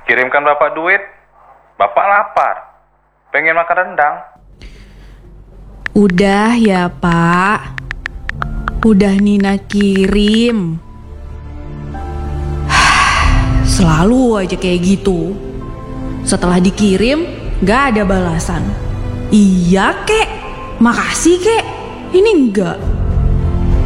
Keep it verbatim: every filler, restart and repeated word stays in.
Kirimkan bapak duit, bapak lapar, pengen makan rendang. Udah ya Pak, udah Nina kirim. Selalu aja kayak gitu. Setelah dikirim, gak ada balasan. Iya kek, makasih kek, ini enggak.